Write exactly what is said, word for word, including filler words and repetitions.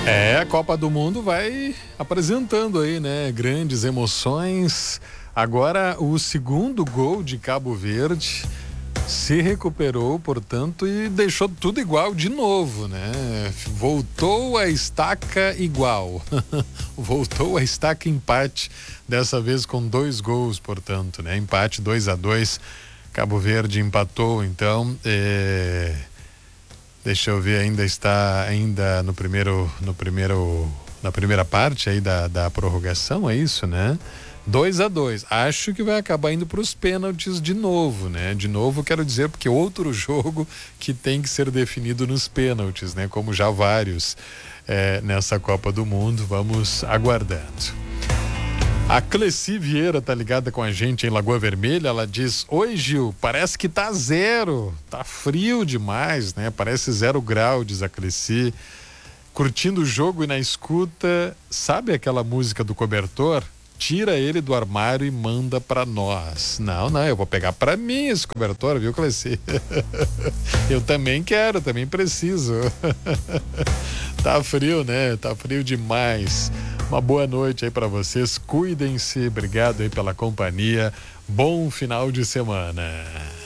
É, a Copa do Mundo vai apresentando aí, né? Grandes emoções. Agora, o segundo gol de Cabo Verde se recuperou, portanto, e deixou tudo igual de novo, né? Voltou a estaca igual. Voltou a estaca empate, dessa vez com dois gols, portanto, né? Empate dois a dois. Cabo Verde empatou, então, é... deixa eu ver, ainda está ainda no primeiro, no primeiro, na primeira parte aí da, da prorrogação, é isso, né? dois a dois. Acho que vai acabar indo para os pênaltis de novo, né? De novo, quero dizer, porque outro jogo que tem que ser definido nos pênaltis, né? Como já vários é, nessa Copa do Mundo. Vamos aguardando. A Cleci Vieira tá ligada com a gente em Lagoa Vermelha. Ela diz: oi, Gil, parece que tá zero, tá frio demais, né? Parece zero grau, diz a Cleci. Curtindo o jogo e na escuta, sabe aquela música do Cobertor? Tira ele do armário e manda pra nós. Não, não, eu vou pegar pra mim esse cobertor, viu, Cleci? Eu também quero, também preciso. Tá frio, né? Tá frio demais. Uma boa noite aí pra vocês. Cuidem-se. Obrigado aí pela companhia. Bom final de semana.